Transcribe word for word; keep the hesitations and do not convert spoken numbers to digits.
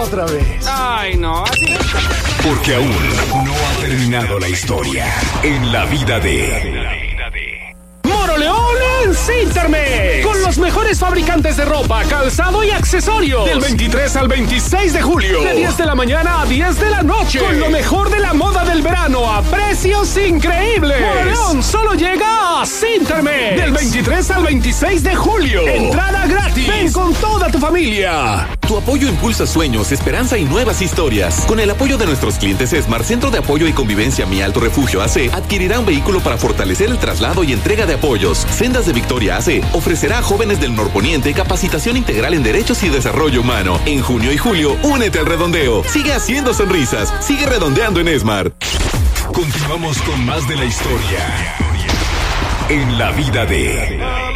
otra vez. Ay, no, así. Porque aún no ha terminado la historia en la vida de... Moroleón en Cintermex, con los mejores fabricantes de ropa, calzado y accesorios. Del veintitrés al veintiséis de julio, de diez de la mañana a diez de la noche, con lo mejor de la moda del verano a precios increíbles. Moroleón solo llega a Cintermex. Del veintitrés al veintiséis de julio, entrada gratis. Ven con toda tu familia. Tu apoyo impulsa sueños, esperanza y nuevas historias. Con el apoyo de nuestros clientes Esmar, Centro de Apoyo y Convivencia Mi Alto Refugio A C, adquirirá un vehículo para fortalecer el traslado y entrega de apoyos. Sendas de Victoria A C ofrecerá a jóvenes del norponiente capacitación integral en derechos y desarrollo humano. En junio y julio, únete al redondeo. Sigue haciendo sonrisas. Sigue redondeando en Esmar. Continuamos con más de la historia en la vida de...